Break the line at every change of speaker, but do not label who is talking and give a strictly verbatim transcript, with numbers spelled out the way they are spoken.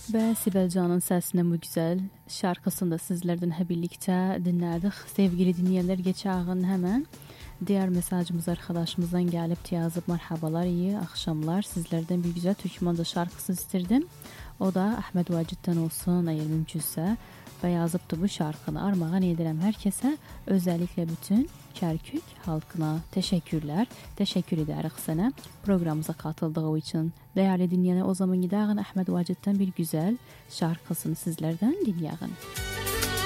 Ve Sibel Can'ın səsinin bu güzel şarkısını da sizlerden hep birlikte dinlerdik. Sevgili dinleyenler, geçen hemen diğer mesajımız arkadaşımızdan gelip yazıp merhabalar, iyi akşamlar. Sizlerden bir güzel Türkmenca şarkısı isterdim. O da Ahmet Vacit'ten olsun eğer mümkünse. Ve yazıp da bu şarkını armağan ederim herkese. Özellikle bütün Kerkük halkına teşekkürler. Teşekkür ederiz sana programımıza katıldığı için. Değerli dinleyenler, o zaman gidelim Ahmet Vacit'ten bir güzel şarkısını sizlerden dinleyelim.